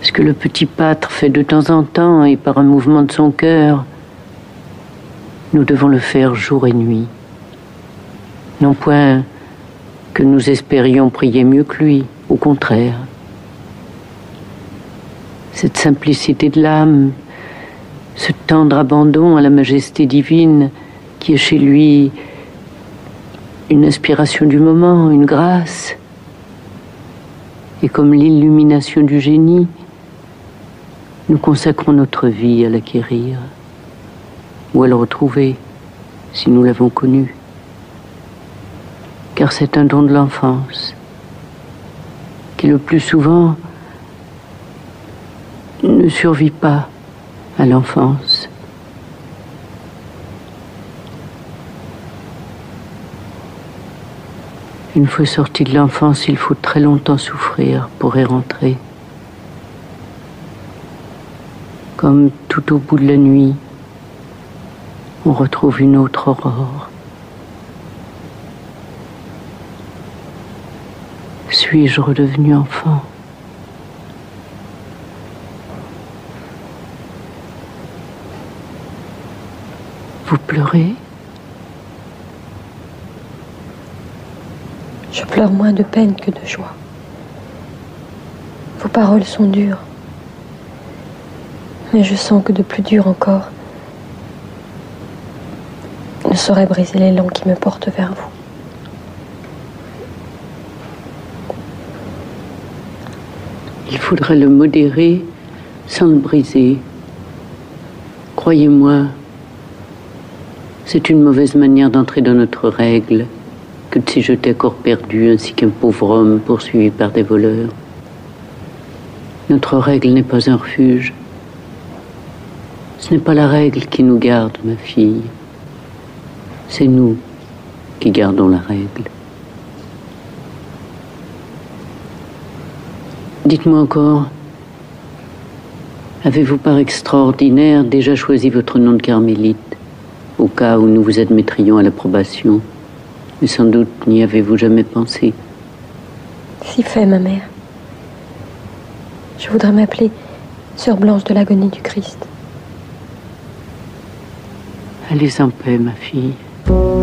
Ce que le petit pâtre fait de temps en temps et par un mouvement de son cœur, nous devons le faire jour et nuit. Non point que nous espérions prier mieux que lui, au contraire. Cette simplicité de l'âme, ce tendre abandon à la majesté divine qui est chez lui une inspiration du moment, une grâce, et comme l'illumination du génie, nous consacrons notre vie à l'acquérir ou à le retrouver si nous l'avons connu. Car c'est un don de l'enfance qui le plus souvent ne survit pas à l'enfance. Une fois sorti de l'enfance, il faut très longtemps souffrir pour y rentrer. Comme tout au bout de la nuit, on retrouve une autre aurore. Suis-je redevenu enfant? Vous pleurez? Je pleure moins de peine que de joie. Vos paroles sont dures, mais je sens que de plus dur encore ne saurait briser l'élan qui me porte vers vous. Il faudrait le modérer sans le briser. Croyez-moi, c'est une mauvaise manière d'entrer dans notre règle que de s'y jeter à corps perdu ainsi qu'un pauvre homme poursuivi par des voleurs. Notre règle n'est pas un refuge. Ce n'est pas la règle qui nous garde, ma fille. C'est nous qui gardons la règle. Dites-moi encore, avez-vous par extraordinaire déjà choisi votre nom de carmélite, au cas où nous vous admettrions à l'approbation? Mais sans doute n'y avez-vous jamais pensé. Si fait, ma mère. Je voudrais m'appeler Sœur Blanche de l'agonie du Christ. Allez en paix, ma fille.